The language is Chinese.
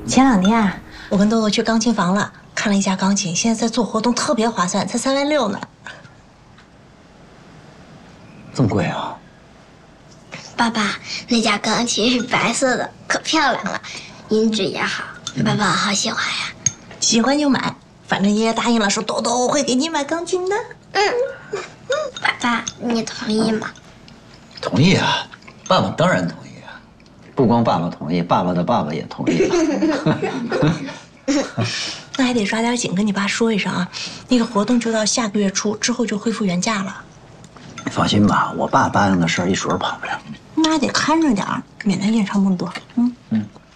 前2天啊，我跟豆豆去钢琴房了，看了一下钢琴，现在在做活动，特别划算，才3.6万呢。 这么贵啊？ 爸爸，那架钢琴是白色的，可漂亮了，音质也好，爸爸我好喜欢呀。 喜欢就买，反正爷爷答应了，说豆豆会给你买钢琴的。 爸爸，你同意吗？ 同意啊，爸爸当然同意啊。不光爸爸同意，爸爸的爸爸也同意了。 那还得抓点紧，跟你爸说一声啊。那个活动就到下个月初，之后就恢复原价了。 你放心吧，我爸答应的事儿一时跑不了。 那还得看着点儿，免得夜长梦多。